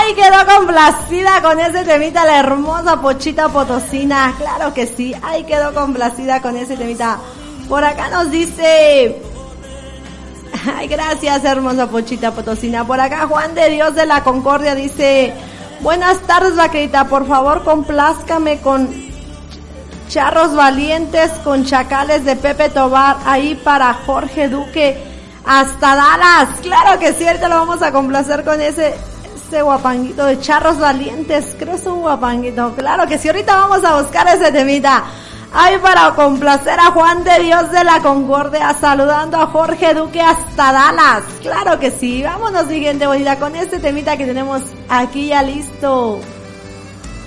Ay, quedó complacida con ese temita la hermosa Pochita Potosina. Claro que sí, ay, quedó complacida con ese temita. Por acá nos dice... Ay, gracias, hermosa Pochita Potosina. Por acá Juan de Dios de la Concordia dice... Buenas tardes, vaquerita, por favor complázcame con Charros Valientes con Chacales de Pepe Tobar, ahí para Jorge Duque hasta Dallas. Claro que sí, ahorita lo vamos a complacer con ese guapanguito de Charros Valientes. Creo que es un guapanguito, claro que sí, ahorita vamos a buscar ese temita. Ay, para complacer a Juan de Dios de la Concordia, saludando a Jorge Duque hasta Dallas. Claro que sí, vámonos, siguiente bonita, con este temita que tenemos aquí ya listo.